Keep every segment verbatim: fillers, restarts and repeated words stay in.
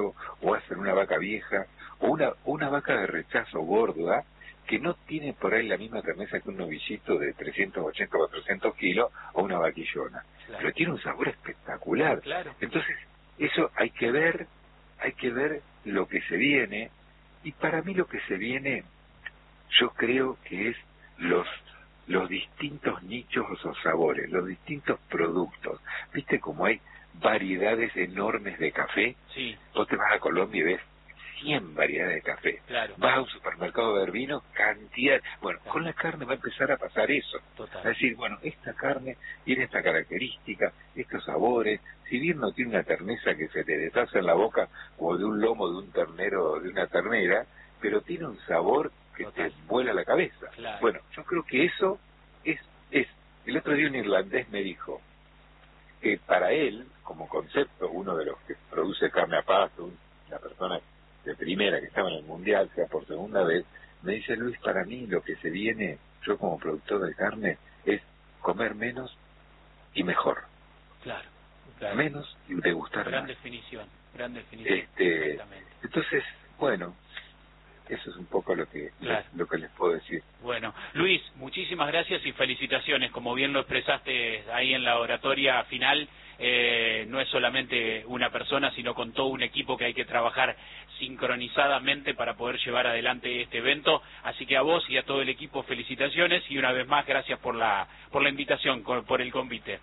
rechazo, o hacen una vaca vieja, o una, una vaca de rechazo gorda, que no tiene por ahí la misma terneza que un novillito de trescientos ochenta o cuatrocientos kilos, o una vaquillona. Claro. Pero tiene un sabor espectacular. Claro. Entonces, eso hay que ver, hay que ver lo que se viene, y para mí lo que se viene, yo creo que es los los distintos nichos o sabores, los distintos productos. ¿Viste cómo hay variedades enormes de café? Sí. Vos te vas a Colombia y ves cien variedades de café. Claro. Vas a un supermercado de ver vino, cantidad. Bueno, Claro. con la carne va a empezar a pasar eso. Total. Es decir, bueno, esta carne tiene esta característica, estos sabores, si bien no tiene una terneza que se te deshace en la boca como de un lomo de un ternero o de una ternera, pero tiene un sabor que Total. te vuela la cabeza. Claro. Bueno, yo creo que eso es, es. El otro día un irlandés me dijo que para él, como concepto, uno de los que produce carne a pasto, una persona de primera que estaba en el mundial, sea por segunda vez, me dice: Luis, para mí lo que se viene, yo como productor de carne, es comer menos y mejor. Claro, claro. Menos y degustar Gran más. definición, gran definición. Este, entonces, bueno, eso es un poco lo que Claro. lo que les puedo decir. Bueno, Luis, muchísimas gracias y felicitaciones. Como bien lo expresaste ahí en la oratoria final, eh, no es solamente una persona, sino con todo un equipo que hay que trabajar sincronizadamente para poder llevar adelante este evento. Así que a vos y a todo el equipo, felicitaciones y una vez más gracias por la por la invitación, por el convite.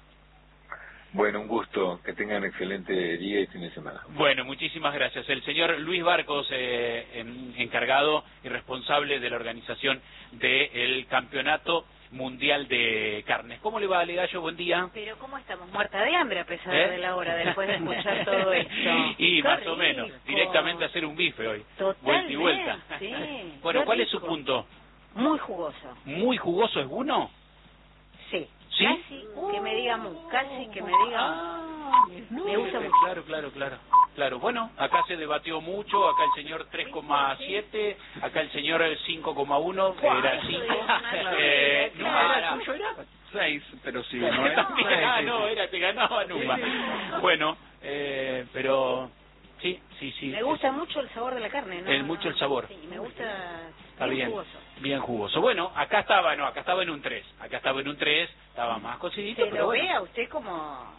Bueno, un gusto, que tengan excelente día y fin de semana. Bueno, muchísimas gracias. El señor Luis Barcos, eh, en, encargado y responsable de la organización del Campeonato Mundial de Carnes. ¿Cómo le va, Legallo? Buen día. Pero ¿cómo estamos? Muerta de hambre a pesar ¿Eh? de la hora, después de escuchar todo esto. Y ¡Qué más rico! o menos, directamente a hacer un bife hoy. Totalmente, Vuelta y vuelta. sí. Bueno, Qué ¿cuál es rico. su punto? Muy jugoso. ¿Muy jugoso es uno? Sí. ¿Sí? Casi que me diga mu, casi que me diga Ah, mu. Me gusta eh, mucho. Claro, claro, claro. Claro, bueno, acá se debatió mucho, acá el señor tres coma siete, acá el señor cinco coma uno, Buah, era eso cinco. es una eh, locura, ¿Numa claro. era tuyo, era? Seis, pero sí, no era. También, ah, no, era, te ganaba Numa. Bueno, eh, pero sí, sí, sí. Me gusta mucho el sabor de la carne, ¿no? El mucho el sabor. Sí, me gusta Está bien bien, jugoso. bien jugoso. Bueno, acá estaba, no, acá estaba en un tres. Acá estaba en un tres, estaba más cocidito, Se pero lo bueno. ve a usted como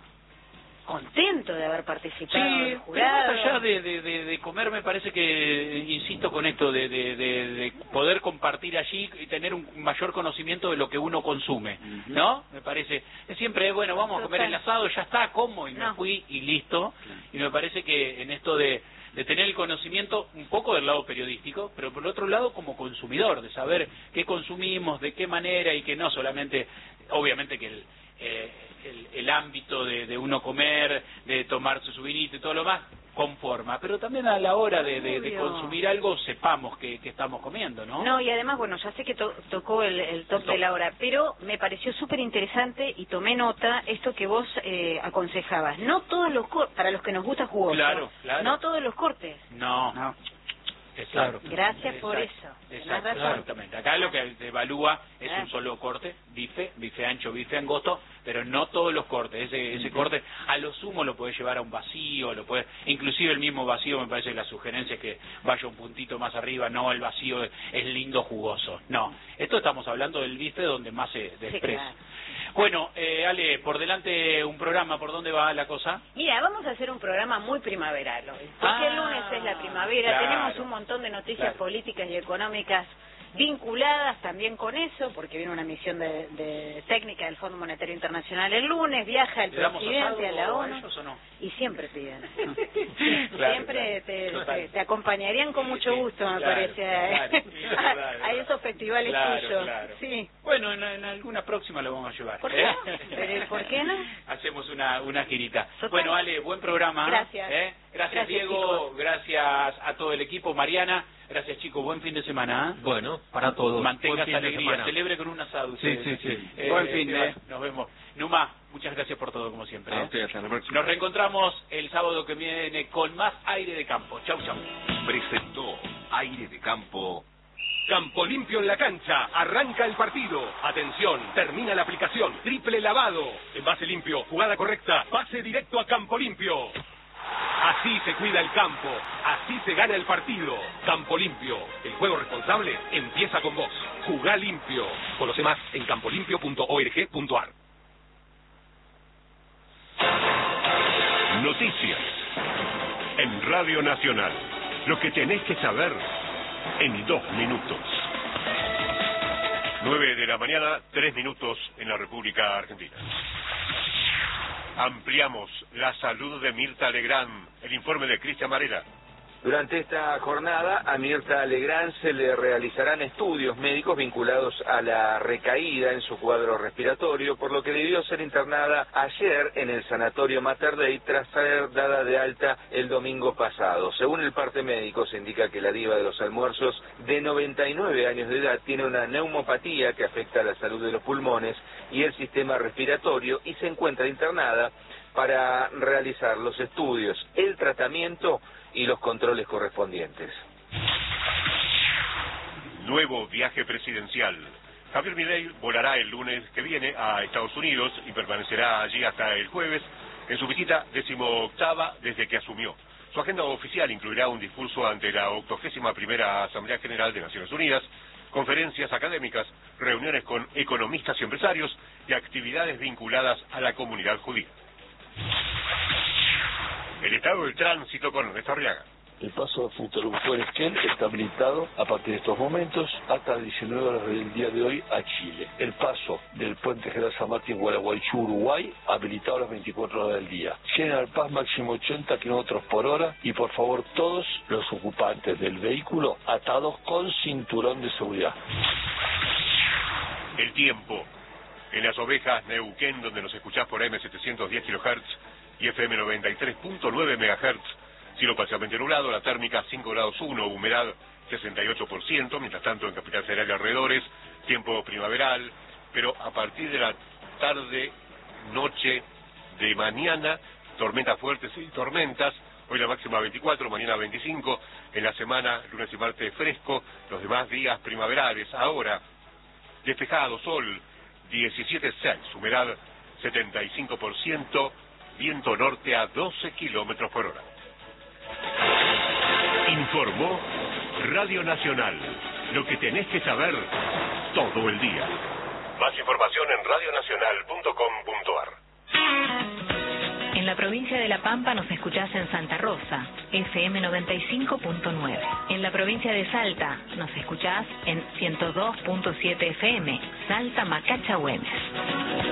contento de haber participado Sí, en el pero jurado. más allá de, de, de, de comer, me parece que, insisto con esto, de, de, de, de poder compartir allí y tener un mayor conocimiento de lo que uno consume, ¿no? Me parece, es siempre, bueno, vamos a comer el asado, ya está, como, y me No. fui y listo. Y me parece que en esto de, de tener el conocimiento un poco del lado periodístico, pero por otro lado como consumidor, de saber qué consumimos, de qué manera, y que no solamente, obviamente que el... Eh, el, el ámbito de, de uno comer, de tomarse su vinito y todo lo más, conforma, pero también a la hora de, de, de Obvio. consumir algo sepamos que, que estamos comiendo, ¿no? No, y además, bueno, ya sé que to tocó el, el top El top. de la hora, pero me pareció súper interesante y tomé nota esto que vos eh, aconsejabas. No todos los cortes, para los que nos gusta jugoso, Claro, claro. no todos los cortes. No, No. exacto. Gracias por Exacto, eso. Tenés Exacto, razón. exactamente. Acá lo que se evalúa es Ah. un solo corte, bife, bife ancho, bife angosto, pero no todos los cortes. Ese, ese corte a lo sumo lo puede llevar a un vacío, lo puede, inclusive el mismo vacío, me parece que la sugerencia es que vaya un puntito más arriba, no, el vacío es, es lindo jugoso. No, esto estamos hablando del bife donde más se expresa. claro. Bueno, eh, Ale, por delante un programa, ¿por dónde va la cosa? Mira, vamos a hacer un programa muy primaveral hoy, porque Ah, el lunes es la primavera, claro. tenemos un montón de noticias Claro. políticas y económicas vinculadas también con eso, porque viene una misión de, de técnica del Fondo Monetario Internacional el lunes, viaja el ¿Le damos presidente a la asado ONU, a ellos o no? y siempre piden. Claro, siempre claro. te, Total. te, te acompañañarían con mucho Sí, gusto, me claro, parece, claro, a, sí, es verdad, es a verdad. esos festivales Claro, tuyos. claro. Sí. Bueno, en, en alguna próxima lo vamos a llevar. ¿Por qué no? Pero, ¿por qué no? Hacemos una, una girita. Total. Bueno, Ale, buen programa. Gracias. ¿eh? Gracias, Gracias, Diego. chicos. Gracias a todo el equipo. Mariana, gracias, chicos. Buen fin de semana. ¿eh? Bueno, para todos. Mantenga Buen fin esa de alegría. semana. Celebre con un asado. Sí, ustedes. sí, sí. Eh, Buen fin de- Esteban, Nos vemos. Numa, muchas gracias por todo, como siempre. A ¿eh? ustedes, hasta la próxima. Nos reencontramos el sábado que viene con más aire de campo. Chau, chau. Presentó Aire de Campo. Campo limpio en la cancha. Arranca el partido. Atención. Termina la aplicación. Triple lavado. Envase limpio. Jugada correcta. Pase directo a Campo Limpio. Así se cuida el campo, así se gana el partido. Campo Limpio, el juego responsable empieza con vos. Jugá limpio. Conoce más en campo limpio punto org punto ar. Noticias en Radio Nacional. Lo que tenés que saber en dos minutos. Nueve de la mañana, tres minutos en la República Argentina. Ampliamos la salud de Mirta Legrand. El informe de Cristian Varela. Durante esta jornada a Mirta Legrand se le realizarán estudios médicos vinculados a la recaída en su cuadro respiratorio, por lo que debió ser internada ayer en el Sanatorio Mater Dei tras ser dada de alta el domingo pasado. Según el parte médico, se indica que la diva de los almuerzos, de noventa y nueve años de edad, tiene una neumopatía que afecta a la salud de los pulmones y el sistema respiratorio y se encuentra internada para realizar los estudios, el tratamiento y los controles correspondientes. Nuevo viaje presidencial. Javier Milei volará el lunes que viene a Estados Unidos y permanecerá allí hasta el jueves en su visita decimoctava desde que asumió. Su agenda oficial incluirá un discurso ante la octogésima primera Asamblea General de Naciones Unidas, conferencias académicas, reuniones con economistas y empresarios y actividades vinculadas a la comunidad judía. El estado del tránsito con Ernesto Arriaga. El paso de Futurufuer Esquel está habilitado a partir de estos momentos hasta las diecinueve horas del día de hoy a Chile. El paso del puente General San Martín Gualeguaychú, Uruguay, habilitado a las veinticuatro horas del día. General Paz máximo ochenta kilómetros por hora y por favor todos los ocupantes del vehículo atados con cinturón de seguridad. El tiempo. En Las Ovejas, Neuquén, donde nos escuchás por A M setecientos diez kilohertz y F M noventa y tres punto nueve megahertz, cielo parcialmente nublado, la térmica cinco grados uno, humedad sesenta y ocho por ciento, mientras tanto en Capital Federal y alrededores, tiempo primaveral, pero a partir de la tarde, noche de mañana, tormentas fuertes y tormentas, hoy la máxima veinticuatro, mañana veinticinco, en la semana, lunes y martes fresco, los demás días primaverales, ahora, despejado, sol, diecisiete punto seis, humedad setenta y cinco por ciento, viento norte a doce kilómetros por hora. Informó Radio Nacional. Lo que tenés que saber todo el día. Más información en radio nacional punto com punto ar. En la provincia de La Pampa nos escuchás en Santa Rosa, F M noventa y cinco punto nueve. En la provincia de Salta nos escuchás en ciento dos punto siete F M, Salta Macacha Güemes.